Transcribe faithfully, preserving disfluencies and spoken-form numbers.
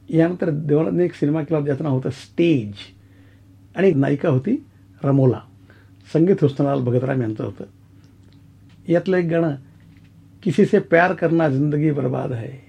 यानंतर देवानंदने एक सिनेमा केला होता ज्याचं नाव होतं स्टेज आणि नायिका होती रमोला. संगीत हुस्नलाल भगतराम यांचं होतं. यातलं एक गाणं, किसी से प्यार करना जिंदगी बर्बाद है,